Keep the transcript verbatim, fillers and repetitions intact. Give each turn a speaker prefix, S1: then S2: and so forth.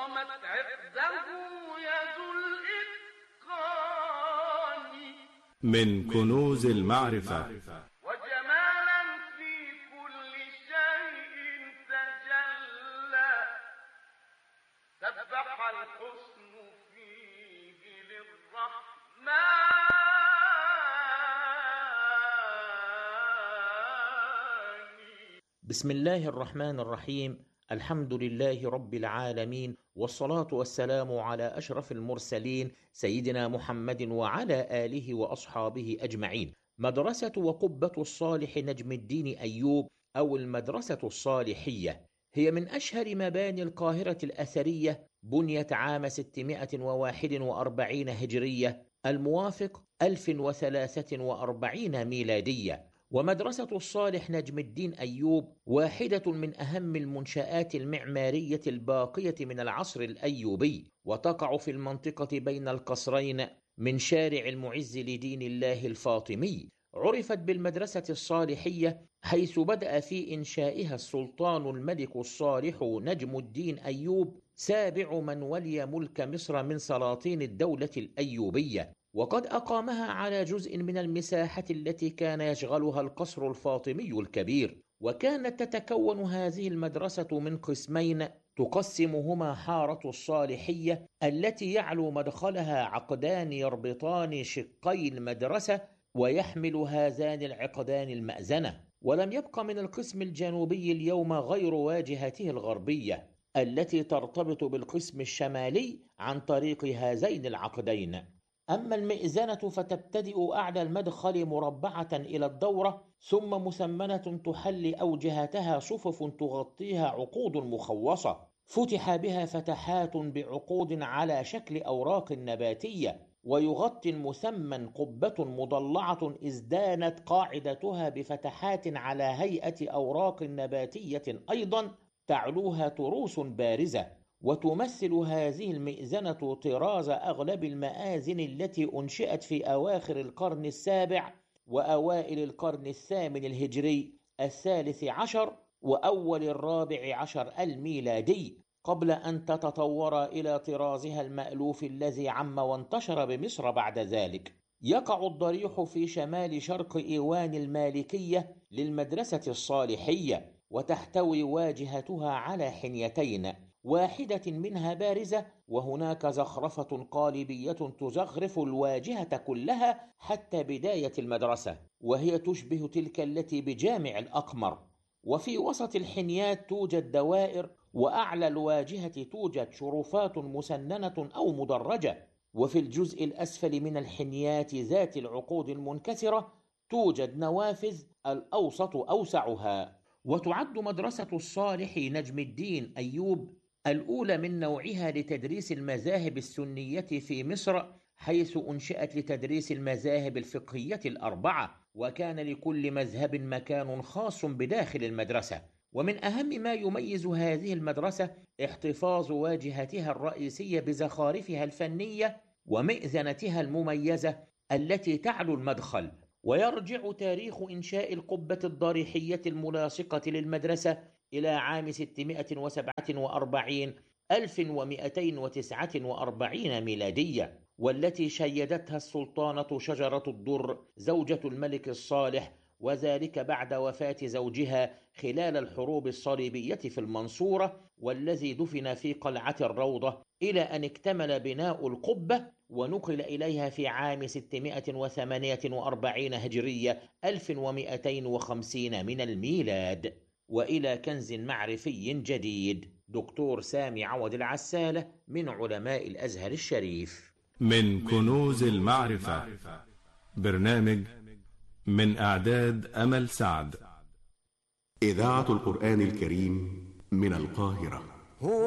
S1: قامت عقده يد الإتقان
S2: من كنوز المعرفة.
S1: وجمالا في كل شيء تجلى، سبح الحسن فيه للرحمن.
S3: بسم الله الرحمن الرحيم. الحمد لله رب العالمين، والصلاة والسلام على أشرف المرسلين سيدنا محمد وعلى آله وأصحابه أجمعين. مدرسة وقبة الصالح نجم الدين أيوب أو المدرسة الصالحية هي من أشهر مباني القاهرة الأثرية، بنيت عام ستمائة وواحد وأربعين هجرية الموافق ألف وثلاثة وأربعين ميلادية. ومدرسة الصالح نجم الدين أيوب واحدة من أهم المنشآت المعمارية الباقية من العصر الأيوبي، وتقع في المنطقة بين القصرين من شارع المعز لدين الله الفاطمي. عرفت بالمدرسة الصالحية حيث بدأ في إنشائها السلطان الملك الصالح نجم الدين أيوب، سابع من ولي ملك مصر من سلاطين الدولة الأيوبية، وقد أقامها على جزء من المساحة التي كان يشغلها القصر الفاطمي الكبير. وكانت تتكون هذه المدرسة من قسمين تقسمهما حارة الصالحية التي يعلو مدخلها عقدان يربطان شقي المدرسة، ويحمل هذان العقدان المأذنة. ولم يبق من القسم الجنوبي اليوم غير واجهته الغربية التي ترتبط بالقسم الشمالي عن طريق هذين العقدين. أما المئذنة فتبتدئ أعلى المدخل مربعة إلى الدورة، ثم مثمنة تحلي أوجهتها صفف تغطيها عقود مخوصة فتح بها فتحات بعقود على شكل أوراق نباتية، ويغطي المثمن قبة مضلعة ازدانت قاعدتها بفتحات على هيئة أوراق نباتية أيضا تعلوها تروس بارزة. وتمثل هذه المئذنة طراز أغلب المآذن التي أنشئت في أواخر القرن السابع وأوائل القرن الثامن الهجري الثالث عشر وأول الرابع عشر الميلادي، قبل أن تتطور إلى طرازها المألوف الذي عم وانتشر بمصر بعد ذلك. يقع الضريح في شمال شرق إيوان المالكية للمدرسة الصالحية، وتحتوي واجهتها على حنيتين، واحدة منها بارزة، وهناك زخرفة قالبية تزخرف الواجهة كلها حتى بداية المدرسة، وهي تشبه تلك التي بجامع الأقمر. وفي وسط الحنيات توجد دوائر، وأعلى الواجهة توجد شرفات مسننة أو مدرجة. وفي الجزء الأسفل من الحنيات ذات العقود المنكسرة توجد نوافذ، الأوسط أوسعها. وتعد مدرسة الصالح نجم الدين أيوب الأولى من نوعها لتدريس المذاهب السنية في مصر، حيث أنشئت لتدريس المذاهب الفقهية الأربعة، وكان لكل مذهب مكان خاص بداخل المدرسة. ومن أهم ما يميز هذه المدرسة احتفاظ واجهتها الرئيسية بزخارفها الفنية ومئذنتها المميزة التي تعلو المدخل. ويرجع تاريخ إنشاء القبة الضريحية الملاصقة للمدرسة إلى عام ستمائة وسبعة وأربعين ألف ومئتين وتسعة وأربعين ميلادية، والتي شيدتها السلطانة شجرة الدر زوجة الملك الصالح، وذلك بعد وفاة زوجها خلال الحروب الصليبية في المنصورة، والذي دفن في قلعة الروضة، إلى أن اكتمل بناء القبة ونقل إليها في عام ستمائة وثمانية وأربعين هجرية ألف ومئتين وخمسين من الميلاد. وإلى كنز معرفي جديد. دكتور سامي عوض العسالة من علماء الأزهر الشريف.
S2: من كنوز المعرفة، برنامج من إعداد أمل سعد.
S4: إذاعة القرآن الكريم من القاهرة.